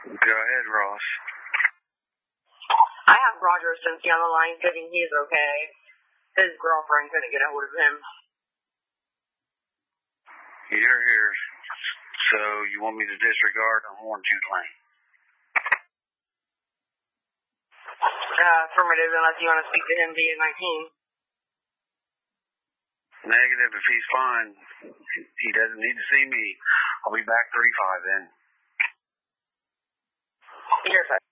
Go ahead, Ross. I have Roger Osinski on the line thinking he's okay. His girlfriend couldn't get a hold of him. You're here, so you want me to disregard a horn tooth lane? Affirmative, unless you want to speak to him via 19. Negative. If he's fine, he doesn't need to see me. I'll be back 3-5 then. You're fine.